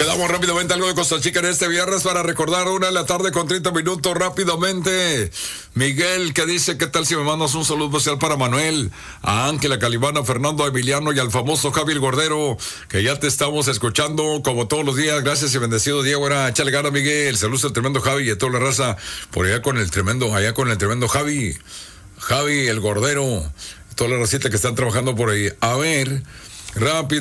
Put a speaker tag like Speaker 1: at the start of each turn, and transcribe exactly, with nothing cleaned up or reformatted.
Speaker 1: Quedamos rápidamente algo de Costa Chica en este viernes para recordar una de la tarde con treinta minutos rápidamente. Miguel, que dice, ¿qué tal si me mandas un saludo especial para Manuel, a Ángela Calibana, a Fernando, a Emiliano y al famoso Javi el Gordero, que ya te estamos escuchando como todos los días? Gracias y bendecido día. Bueno, échale gana, Miguel. Saludos al tremendo Javi y a toda la raza por allá con el tremendo, allá con el tremendo Javi. Javi el Gordero, toda la racita que están trabajando por ahí. A ver, rápido.